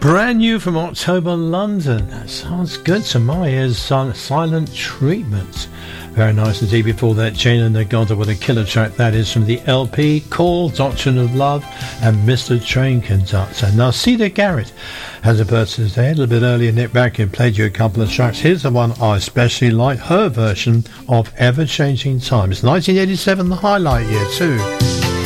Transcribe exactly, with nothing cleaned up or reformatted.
Brand new from October London. That sounds good to my ears. Silent Treatment. Very nice indeed. Before that, Jane and the Goddard with a killer track. That is from the L P Call, Doctrine of Love and Mister Train Conductor. Now, Cedar Garrett has a birthday today. A little bit earlier, Nick Bracken played you a couple of tracks. Here's the one I especially like, her version of Ever Changing Times. nineteen eighty-seven, the highlight year too.